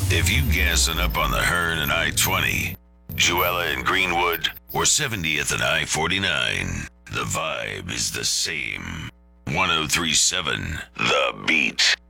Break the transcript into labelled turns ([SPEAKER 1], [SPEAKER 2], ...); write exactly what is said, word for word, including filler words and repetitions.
[SPEAKER 1] If you gassing up on the Hearn and I twenty, Juella and Greenwood, or seventieth and I forty-nine, the vibe is the same. one oh three point seven The Beat.